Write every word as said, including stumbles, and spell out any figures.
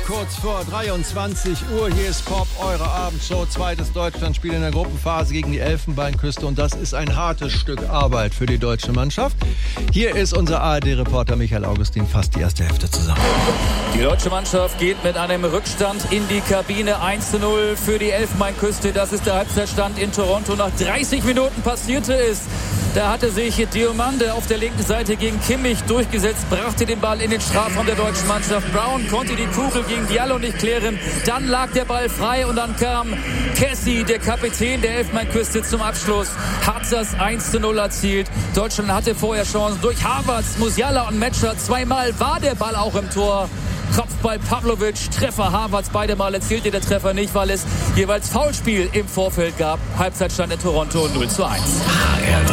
Kurz vor dreiundzwanzig Uhr, hier ist Pop, eure Abendshow, zweites Deutschlandspiel in der Gruppenphase gegen die Elfenbeinküste und das ist ein hartes Stück Arbeit für die deutsche Mannschaft. Hier ist unser A R D-Reporter Michael Augustin, fast die erste Hälfte zusammen. Die deutsche Mannschaft geht mit einem Rückstand in die Kabine, eins zu null für die Elfenbeinküste. Das ist der Halbzeitstand in Toronto. Nach dreißig Minuten passierte es. Da hatte sich Diomande auf der linken Seite gegen Kimmich durchgesetzt, brachte den Ball in den Strafraum der deutschen Mannschaft. Brown konnte die Kugel gegen Diallo nicht klären. Dann lag der Ball frei und dann kam Kessie, der Kapitän der Elfenbeinküste, zum Abschluss. Hat das eins zu null erzielt. Deutschland hatte vorher Chancen durch Havertz, Musiala und Metscher. Zweimal war der Ball auch im Tor. Kopfball Pavlovic, Treffer Havertz, beide Male zählte der Treffer nicht, weil es jeweils Foulspiel im Vorfeld gab. Halbzeitstand in Toronto null zu eins. A R D.